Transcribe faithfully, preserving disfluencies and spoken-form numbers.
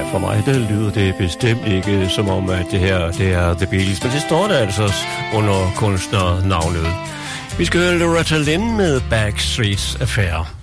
for mig, der lyder det bestemt ikke som om, at det her det er The Beatles, men det står der altså under kunstnernavnet. Vi skal høre Loretta Lynn med Backstreet Affair.